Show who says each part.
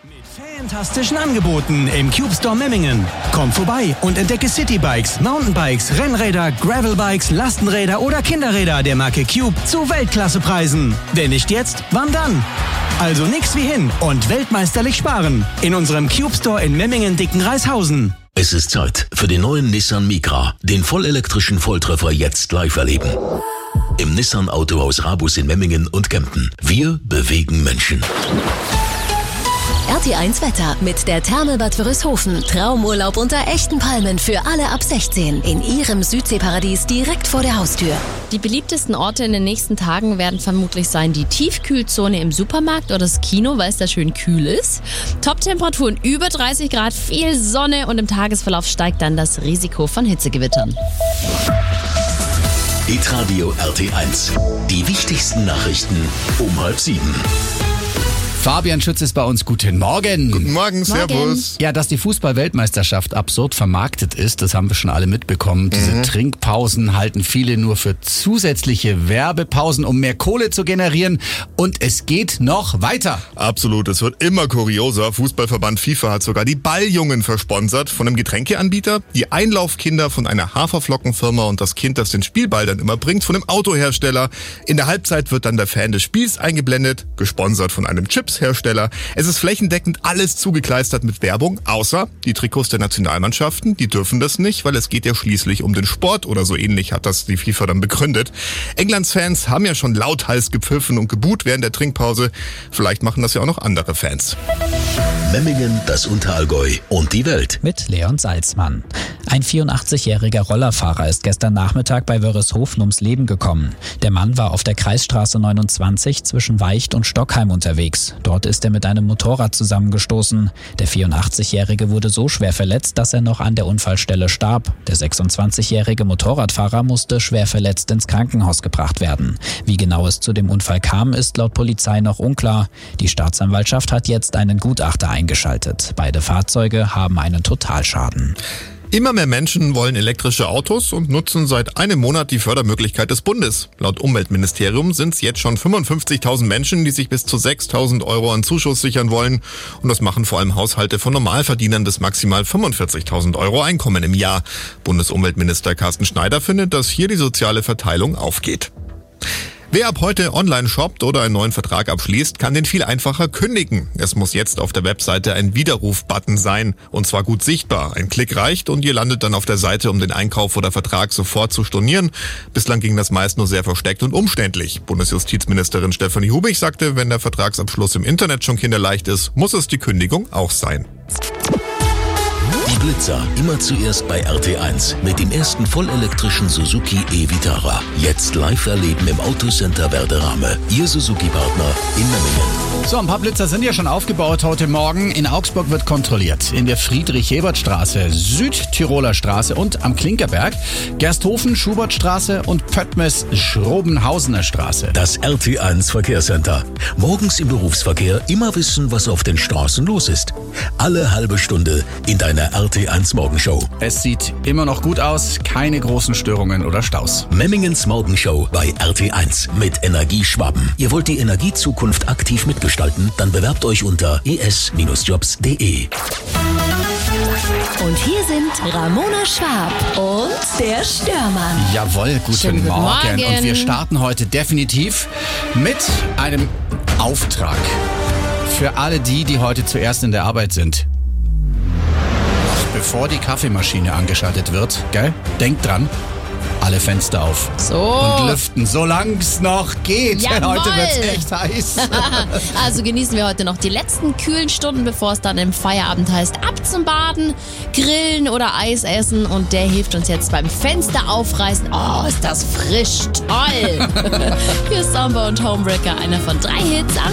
Speaker 1: Mit fantastischen Angeboten im Cube Store Memmingen. Komm vorbei und entdecke Citybikes, Mountainbikes, Rennräder, Gravelbikes, Lastenräder oder Kinderräder der Marke Cube zu Weltklassepreisen. Wenn nicht jetzt, wann dann? Also nix wie hin und weltmeisterlich sparen. In unserem Cube Store in Memmingen-Dickenreishausen.
Speaker 2: Es ist Zeit für den neuen Nissan Micra, den vollelektrischen Volltreffer jetzt live erleben. Im Nissan Autohaus Rabus in Memmingen und Kempten. Wir bewegen Menschen.
Speaker 3: RT1 Wetter mit der Therme Bad Wörishofen. Traumurlaub unter echten Palmen für alle ab 16 in ihrem Südseeparadies direkt vor der Haustür.
Speaker 4: Die beliebtesten Orte in den nächsten Tagen werden vermutlich sein die Tiefkühlzone im Supermarkt oder das Kino, weil es da schön kühl ist. Top-Temperaturen über 30 Grad, viel Sonne und im Tagesverlauf steigt dann das Risiko von Hitzegewittern.
Speaker 2: Hitradio RT1. Die wichtigsten Nachrichten um 6:30.
Speaker 5: Fabian Schütz ist bei uns. Guten Morgen.
Speaker 6: Guten Morgen, servus.
Speaker 5: Ja, dass die Fußball-Weltmeisterschaft absurd vermarktet ist, das haben wir schon alle mitbekommen. Diese Trinkpausen halten viele nur für zusätzliche Werbepausen, um mehr Kohle zu generieren. Und es geht noch weiter.
Speaker 6: Absolut, es wird immer kurioser. Fußballverband FIFA hat sogar die Balljungen versponsert von einem Getränkeanbieter, die Einlaufkinder von einer Haferflockenfirma und das Kind, das den Spielball dann immer bringt, von einem Autohersteller. In der Halbzeit wird dann der Fan des Spiels eingeblendet, gesponsert von einem Chipshersteller. Es ist flächendeckend alles zugekleistert mit Werbung, außer die Trikots der Nationalmannschaften. Die dürfen das nicht, weil es geht ja schließlich um den Sport oder so ähnlich hat das die FIFA dann begründet. Englands Fans haben ja schon lauthals gepfiffen und geboot während der Trinkpause. Vielleicht machen das ja auch noch andere Fans.
Speaker 2: Memmingen, das Unterallgäu und die Welt.
Speaker 7: Mit Leon Salzmann. Ein 84-jähriger Rollerfahrer ist gestern Nachmittag bei Wörishofen ums Leben gekommen. Der Mann war auf der Kreisstraße 29 zwischen Weicht und Stockheim unterwegs. Dort ist er mit einem Motorrad zusammengestoßen. Der 84-Jährige wurde so schwer verletzt, dass er noch an der Unfallstelle starb. Der 26-jährige Motorradfahrer musste schwer verletzt ins Krankenhaus gebracht werden. Wie genau es zu dem Unfall kam, ist laut Polizei noch unklar. Die Staatsanwaltschaft hat jetzt einen Gutachter eingeschaltet. Beide Fahrzeuge haben einen Totalschaden.
Speaker 6: Immer mehr Menschen wollen elektrische Autos und nutzen seit einem Monat die Fördermöglichkeit des Bundes. Laut Umweltministerium sind es jetzt schon 55.000 Menschen, die sich bis zu 6.000 Euro an Zuschuss sichern wollen. Und das machen vor allem Haushalte von Normalverdienern bis maximal 45.000 Euro Einkommen im Jahr. Bundesumweltminister Carsten Schneider findet, dass hier die soziale Verteilung aufgeht. Wer ab heute online shoppt oder einen neuen Vertrag abschließt, kann den viel einfacher kündigen. Es muss jetzt auf der Webseite ein Widerruf-Button sein, und zwar gut sichtbar. Ein Klick reicht und ihr landet dann auf der Seite, um den Einkauf oder Vertrag sofort zu stornieren. Bislang ging das meist nur sehr versteckt und umständlich. Bundesjustizministerin Stefanie Hubig sagte, wenn der Vertragsabschluss im Internet schon kinderleicht ist, muss es die Kündigung auch sein.
Speaker 2: Die Blitzer immer zuerst bei RT1 mit dem ersten vollelektrischen Suzuki e-Vitara. Jetzt live erleben im Autocenter Werderame. Ihr Suzuki-Partner in Memmingen.
Speaker 5: So, ein paar Blitzer sind ja schon aufgebaut heute Morgen. In Augsburg wird kontrolliert. In der Friedrich-Ebert-Straße, Südtiroler Straße und am Klinkerberg, Gersthofen, Schubertstraße und Pöttmes-Schrobenhausener Straße.
Speaker 2: Das RT1 Verkehrscenter. Morgens im Berufsverkehr immer wissen, was auf den Straßen los ist. Alle halbe Stunde in deiner RT1 Morgenshow.
Speaker 5: Es sieht immer noch gut aus, keine großen Störungen oder Staus.
Speaker 2: Memmingens Morgenshow bei RT1 mit Energieschwaben. Ihr wollt die Energiezukunft aktiv mitgestalten? Dann bewerbt euch unter es-jobs.de.
Speaker 3: Und hier sind Ramona Schwab und der Störmann.
Speaker 5: Jawohl, guten Morgen. Und wir starten heute definitiv mit einem Auftrag. Für alle die heute zuerst in der Arbeit sind. Bevor die Kaffeemaschine angeschaltet wird, gell? Denkt dran, alle Fenster auf.
Speaker 4: So.
Speaker 5: Und lüften, solange es noch geht.
Speaker 4: Jawohl.
Speaker 5: Heute wird's echt heiß.
Speaker 4: Also genießen wir heute noch die letzten kühlen Stunden, bevor es dann im Feierabend heißt, ab zum Baden, grillen oder Eis essen. Und der hilft uns jetzt beim Fenster aufreißen. Oh, ist das frisch, toll. Hier ist Samba und Homebreaker, einer von 3 Hits am